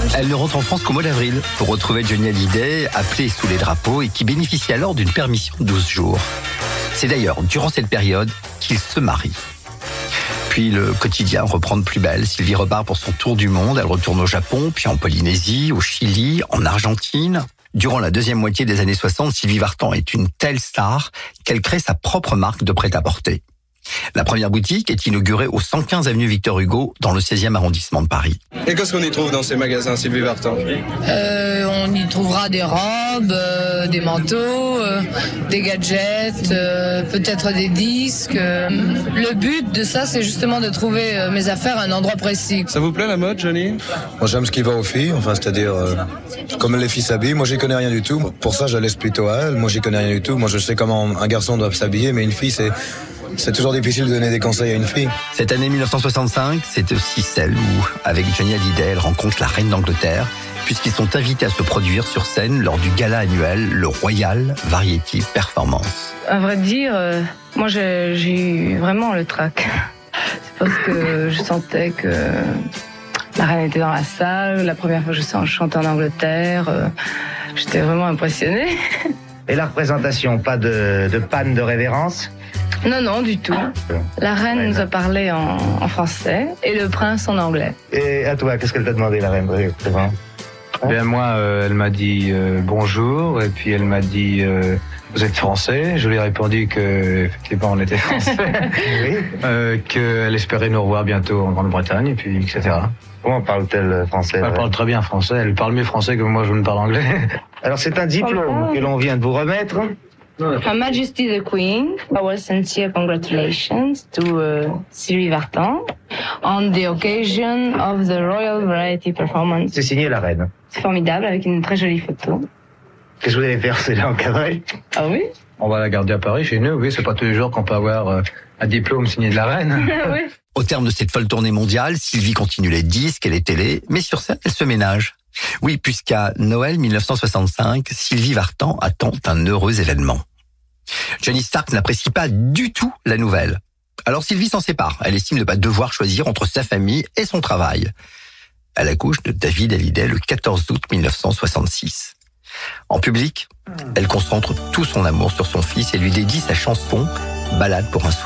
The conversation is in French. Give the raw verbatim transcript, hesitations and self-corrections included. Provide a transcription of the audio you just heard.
Elle ne rentre en France qu'au mois d'avril pour retrouver Johnny Hallyday, appelé sous les drapeaux et qui bénéficie alors d'une permission de douze jours. C'est d'ailleurs durant cette période qu'il se marie. Puis le quotidien reprend de plus belle. Sylvie repart pour son tour du monde. Elle retourne au Japon, puis en Polynésie, au Chili, en Argentine. Durant la deuxième moitié des années soixante, Sylvie Vartan est une telle star qu'elle crée sa propre marque de prêt-à-porter. La première boutique est inaugurée au cent quinze avenue Victor Hugo, dans le seizième arrondissement de Paris. Et qu'est-ce qu'on y trouve dans ces magasins, Sylvie Vartan ? euh, On y trouvera des robes, euh, des manteaux, euh, des gadgets, euh, peut-être des disques. Euh. Le but de ça, c'est justement de trouver euh, mes affaires à un endroit précis. Ça vous plaît la mode, Johnny ? Moi, j'aime ce qui va aux filles, enfin, c'est-à-dire euh, comme les filles s'habillent. Moi, j'y connais rien du tout. Pour ça, je laisse plutôt à elle. Moi, j'y connais rien du tout. Moi, je sais comment un garçon doit s'habiller, mais une fille, c'est... C'est toujours difficile de donner des conseils à une fille. Cette année mille neuf cent soixante-cinq, c'est aussi celle où, avec Johnny Hallyday, elle rencontre la reine d'Angleterre, puisqu'ils sont invités à se produire sur scène lors du gala annuel, le Royal Variety Performance. À vrai dire, euh, moi j'ai, j'ai eu vraiment le trac. C'est parce que je sentais que la reine était dans la salle, la première fois que je chantais en Angleterre, euh, j'étais vraiment impressionnée. Et la représentation, pas de, de panne de révérence ? Non, non, du tout. La reine nous a parlé en, en français et le prince en anglais. Et à toi, qu'est-ce qu'elle t'a demandé, la reine ? Bien, moi, euh, elle m'a dit euh, bonjour, et puis elle m'a dit euh, vous êtes français. Je lui ai répondu que effectivement on était français, Oui. euh, qu'elle espérait nous revoir bientôt en Grande-Bretagne, et puis et cetera. Comment parle-t-elle français ? Elle parle très bien français. Elle parle mieux français que moi, je ne parle anglais. Alors, c'est un diplôme que l'on vient de vous remettre. Her Majesty the Queen, our sincere congratulations to uh, Sylvie Vartan on the occasion of the Royal Variety Performance. C'est signé la reine. C'est formidable, avec une très jolie photo. Qu'est-ce que vous allez faire ? C'est là encadré ? Ah oui? On va la garder à Paris, chez nous. Oui, c'est pas tous les jours qu'on peut avoir euh, un diplôme signé de la reine. Oui. Au terme de cette folle tournée mondiale, Sylvie continue les disques et les télés, mais sur scène, elle se ménage. Oui, puisqu'à Noël mille neuf cent soixante-cinq, Sylvie Vartan attend un heureux événement. Johnny Stark n'apprécie pas du tout la nouvelle. Alors Sylvie s'en sépare. Elle estime ne pas devoir choisir entre sa famille et son travail. Elle accouche de David Hallyday le quatorze août mille neuf cent soixante-six. En public, elle concentre tout son amour sur son fils et lui dédie sa chanson « Ballade pour un sourire ».